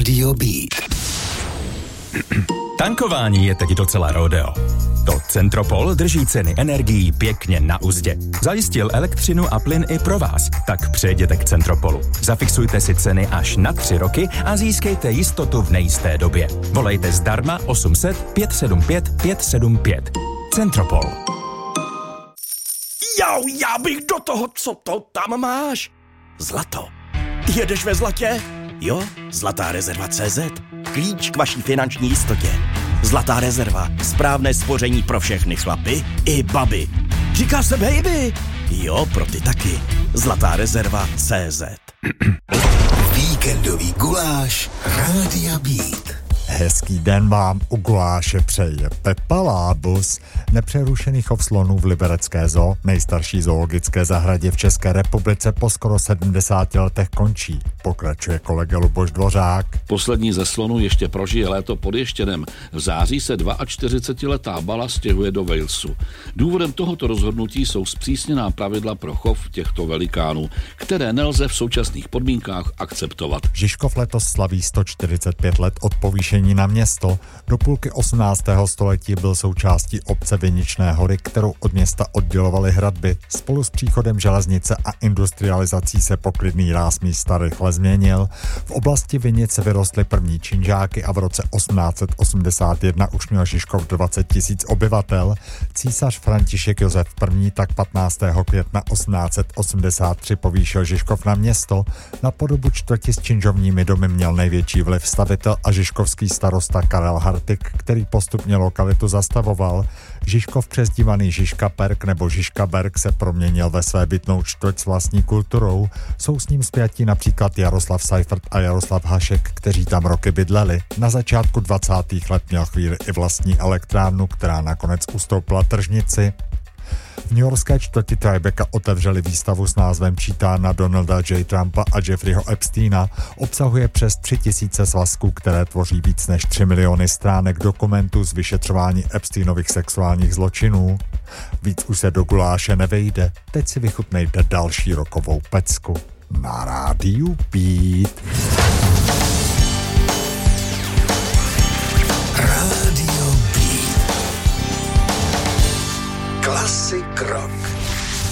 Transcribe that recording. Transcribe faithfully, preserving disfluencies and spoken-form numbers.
Rádio Beat. Tankování je teď docela rodeo. To Centropol drží ceny energií pěkně na uzdě. Zajistil elektřinu a plyn i pro vás. Tak přejděte k Centropolu. Zafixujte si ceny až na tři roky a získejte jistotu v nejisté době. Volejte zdarma osm set pět sedm pět pět sedm pět. Centropol. Jau, já bych do toho, co to tam máš? Zlato. Jedeš ve zlatě? Jo, Zlatá rezerva tečka cé zet. Klíč k vaší finanční jistotě. Zlatá rezerva. Správné spoření pro všechny chlapy i baby. Říká se baby. Jo, pro ty taky. Zlatá rezerva tečka cé zet. Víkendový guláš Rádia Beat. Hezký den vám u guláše přeje Pepa Lábus. Nepřerušený chov slonů v liberecké zoo, nejstarší zoologické zahradě v České republice, po skoro sedmdesáti letech končí. Pokračuje kolega Luboš Dvořák. Poslední ze slonů ještě prožije léto pod Ještědem. V září se čtyřicetiletá Bala stěhuje do Walesu. Důvodem tohoto rozhodnutí jsou zpřísněná pravidla pro chov těchto velikánů, které nelze v současných podmínkách akceptovat. Žižkov letos slaví sto čtyřicet pět let od povýšení na město. Do půlky osmnáctého století byl součástí obce Viničné hory, kterou od města oddělovaly hradby. Spolu s příchodem železnice a industrializací se poklidný ráz místa rychle změnil. V oblasti Vinice vyrostly první činžáky a v roce osmnáct set osmdesát jedna už měl Žižkov dvacet tisíc obyvatel. Císař František Josef I. tak patnáctého května osmnáct set osmdesát tři povýšil Žižkov na město. Na podobu čtvrti s činžovními domy měl největší vliv stavitel a žižkovský starosta Karel Hartig, který postupně lokalitu zastavoval. Žižkov, přezdívaný Žižkaperk nebo Žižkaberg, se proměnil ve své bytnou čtvrť s vlastní kulturou. Jsou s ním spjatí například Jaroslav Seifert a Jaroslav Hašek, kteří tam roky bydleli. Na začátku dvacátých let měl chvíli i vlastní elektrárnu, která nakonec ustoupila tržnici. V newyorské čtvrti Tribecka otevřeli výstavu s názvem Čítárna Donalda J. Trumpa a Jeffreyho Epsteina. Obsahuje přes tři tisíce svazků, které tvoří víc než tři miliony stránek dokumentů z vyšetřování Epsteinových sexuálních zločinů. Víc už se do guláše nevejde. Teď si vychutnejte další rokovou pecku. Na rádiu Beat.